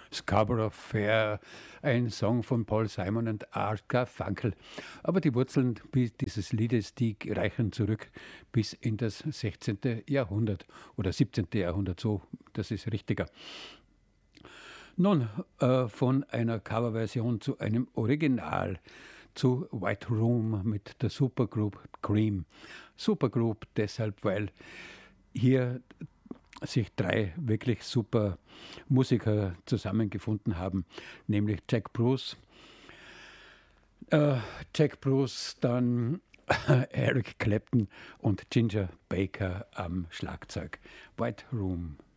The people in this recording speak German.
Scarborough Fair, ein Song von Paul Simon und Art Garfunkel. Aber die Wurzeln dieses Liedes, die reichen zurück bis in das 16. Jahrhundert oder 17. Jahrhundert, so, das ist richtiger. Nun, von einer Coverversion zu einem Original, zu White Room mit der Supergroup Cream. Supergroup deshalb, weil hier sich drei wirklich super Musiker zusammengefunden haben, nämlich Jack Bruce, dann Eric Clapton und Ginger Baker am Schlagzeug. White Room.